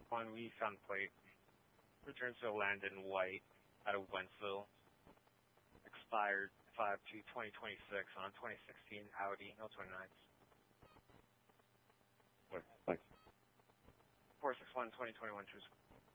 One we found plate. Returns to Landon White out of Wentzville. Expired 5/2/2026 on 2016 Audi L29. Okay, thanks. 461 2021 Truce.